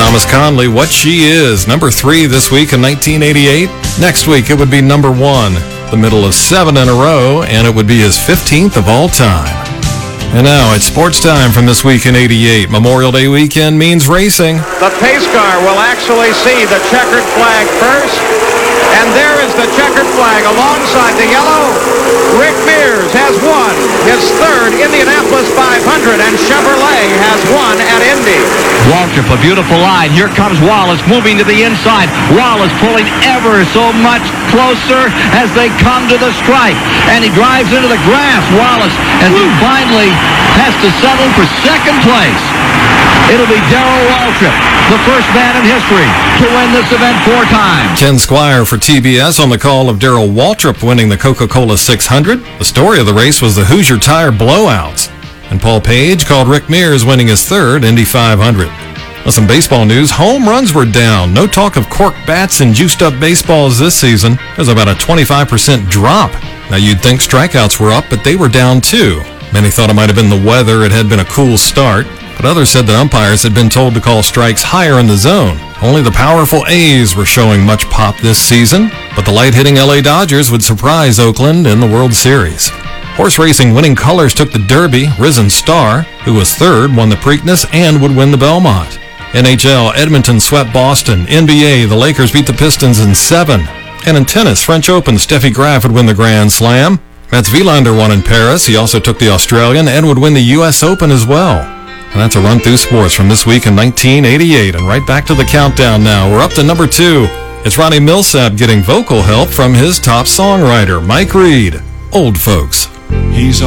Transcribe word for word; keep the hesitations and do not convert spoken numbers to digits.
Thomas Conley, What She Is, number three this week in nineteen eighty-eight. Next week, it would be number one, the middle of seven in a row, and it would be his fifteenth of all time. And now it's sports time from this week in eighty-eight. Memorial Day weekend means racing. The pace car will actually see the checkered flag first. And there is the checkered flag alongside the yellow. Rick Mears has won his third Indianapolis five hundred, and Chevrolet has won at Indy. Waltrip, a beautiful line. Here comes Wallace moving to the inside. Wallace pulling ever so much closer as they come to the stripe. And he drives into the grass, Wallace, as he finally has to settle for second place. It'll be Darrell Waltrip, the first man in history to win this event four times. Ken Squire for T B S on the call of Darrell Waltrip winning the Coca-Cola six hundred. The story of the race was the Hoosier Tire blowouts. And Paul Page called Rick Mears winning his third Indy five hundred. Well, some baseball news. Home runs were down. No talk of cork bats and juiced-up baseballs this season. There's about a twenty-five percent drop. Now, you'd think strikeouts were up, but they were down too. Many thought it might have been the weather. It had been a cool start. But others said that umpires had been told to call strikes higher in the zone. Only the powerful A's were showing much pop this season, but the light-hitting L A Dodgers would surprise Oakland in the World Series. Horse racing winning colors took the Derby. Risen Star, who was third, won the Preakness and would win the Belmont. N H L, Edmonton swept Boston. N B A, the Lakers beat the Pistons in seven. And in tennis, French Open, Steffi Graf would win the Grand Slam. Mats Wilander won in Paris. He also took the Australian and would win the U S Open as well. And that's a run through sports from this week in nineteen eighty-eight. And right back to the countdown now. We're up to number two. It's Ronnie Milsap getting vocal help from his top songwriter, Mike Reed. Old Folks. He's